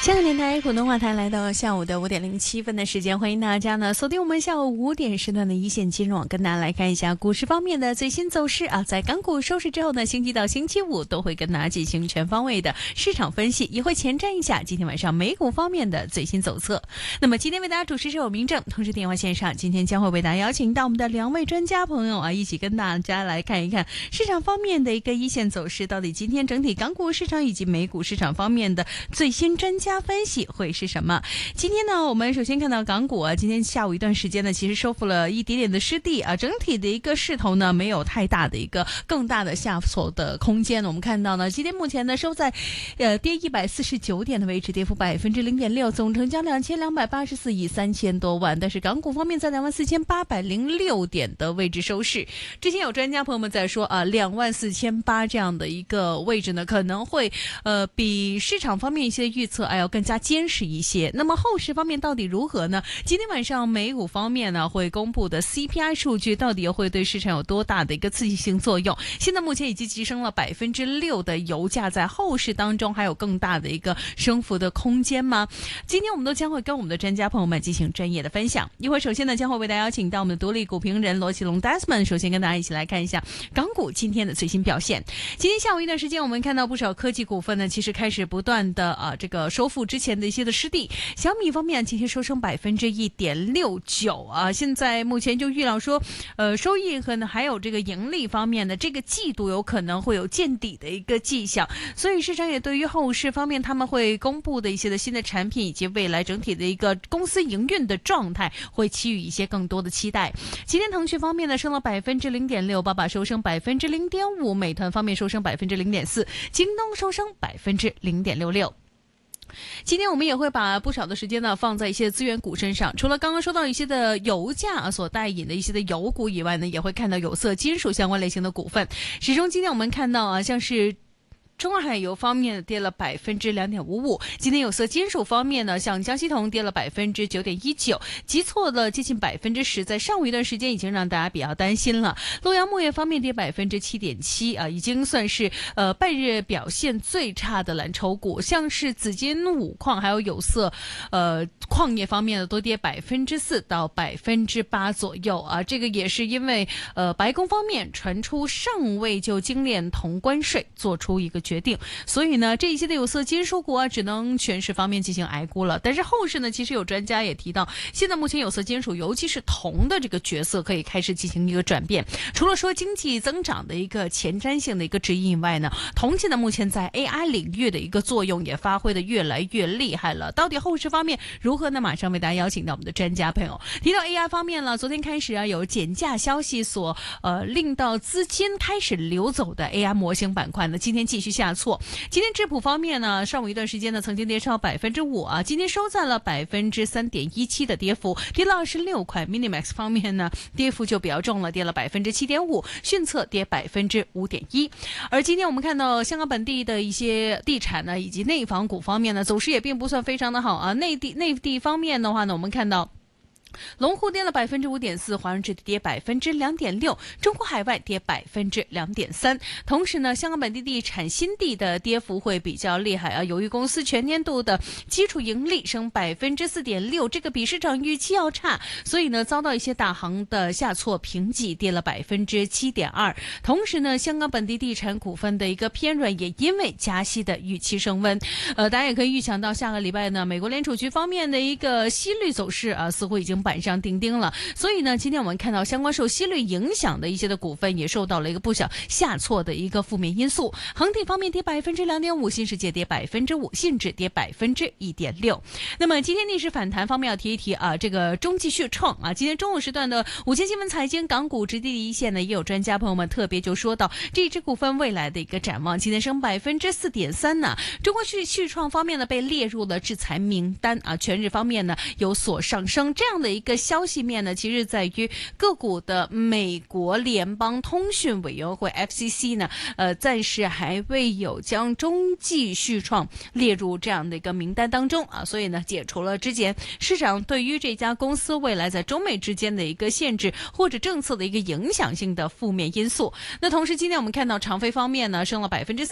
香港电台普通话台来到下午的5:07的时间，欢迎大家呢锁定我们下午5点时段的一线金融网，跟大家来看一下股市方面的最新走势啊。在港股收市之后呢，星期到星期五都会跟大家进行全方位的市场分析，也会前瞻一下今天晚上美股方面的最新走测。那么今天为大家主持是我明正，同时电话线上今天将会为大家邀请到我们的2位专家朋友啊，一起跟大家来看一看市场方面的一个一线走势，到底今天整体港股市场以及美股市场方面的最新专家分析会是什么？今天呢，我们首先看到港股啊，今天下午一段时间呢，其实收复了一点点的失地啊，整体的一个势头呢，没有太大的一个更大的下挫的空间。我们看到呢，今天目前呢收在跌149点的位置，跌幅0.6%，总成交2284亿3000多万。但是港股方面在24806点的位置收市。之前有专家朋友们在说啊，24800这样的一个位置呢，可能会比市场方面一些预测要更加坚实一些。那么后市方面到底如何呢？今天晚上美股方面呢会公布的 CPI 数据到底会对市场有多大的一个刺激性作用？现在目前已经提升了6%的油价，在后市当中还有更大的一个升幅的空间吗？今天我们都将会跟我们的专家朋友们进行专业的分享。一会儿首先呢将会为大家邀请到我们的独立股评人罗启龙 Desmond， 首先跟大家一起来看一下港股今天的最新表现。今天下午一段时间，我们看到不少科技股份呢，其实开始不断的这个收复之前的一些的失地。小米方面今天收升1.69%啊，现在目前就预料说，收益和呢还有这个盈利方面的这个季度有可能会有见底的一个迹象，所以市场也对于后市方面他们会公布的一些的新的产品以及未来整体的一个公司营运的状态会给予一些更多的期待。今天腾讯方面呢升了0.6%，爸爸收升0.5%，美团方面收升0.4%，京东收升0.66%。今天我们也会把不少的时间呢放在一些资源股身上，除了刚刚说到一些的油价所带引的一些的油股以外呢，也会看到有色金属相关类型的股份。其中今天我们看到啊，像是中海油方面跌了2.55%，今天有色金属方面呢，像江西铜跌了9.19%，急挫了接近10%，在上午一段时间已经让大家比较担心了。洛阳钼业方面跌7.7%啊，已经算是半日表现最差的蓝筹股，像是紫金、五矿还有有色矿业方面呢，都跌4%到8%左右啊。这个也是因为白宫方面传出尚未就精炼铜关税做出一个决定，所以呢，这一些的有色金属股啊，只能全市方面进行挨估了。但是后市呢，其实有专家也提到，现在目前有色金属，尤其是铜的这个角色，可以开始进行一个转变。除了说经济增长的一个前瞻性的一个指引以外呢，铜现在目前在 AI 领域的一个作用也发挥的越来越厉害了。到底后市方面如何呢？马上为大家邀请到我们的专家朋友。提到 AI 方面了，昨天开始啊，有减价消息所令到资金开始流走的 AI 模型板块呢，今天继续下挫。今天智谱方面呢，上午一段时间呢，曾经跌超5%啊，今天收在了3.17%的跌幅，跌了26块。Minimax 方面呢，跌幅就比较重了，跌了7.5%，迅测跌5.1%。而今天我们看到香港本地的一些地产呢，以及内房股方面呢，走势也并不算非常的好啊。内地方面的话呢，我们看到龙湖跌了5.4%，华润置地跌2.6%，中国海外跌2.3%。同时呢，香港本地地产新地的跌幅会比较厉害啊。由于公司全年度的基础盈利升4.6%，这个比市场预期要差，所以呢，遭到一些大行的下挫评级，跌了7.2%。同时呢，香港本地地产股份的一个偏软，也因为加息的预期升温。大家也可以预想到下个礼拜呢，美国联储局方面的一个息率走势啊，似乎已经板上钉钉了。所以呢，今天我们看到相关受息率影响的一些的股份也受到了一个不小下挫的一个负面因素。恒地方面跌2.5%，新世界跌5%，信智跌1.6%。那么今天逆势反弹方面要提一提啊，这个中继续创啊，今天中午时段的午间新闻财经港股直地第一线呢，也有专家朋友们特别就说到这一只股份未来的一个展望，今天升4.3%呢。中国续创方面呢被列入了制裁名单啊，全日方面呢有所上升。这样的一个消息面呢，其实在于个股的美国联邦通讯委员会 FCC 呢，暂时还未有将中继续创列入这样的一个名单当中啊，所以呢，解除了之前市场对于这家公司未来在中美之间的一个限制或者政策的一个影响性的负面因素。那同时，今天我们看到长飞方面呢，升了3%。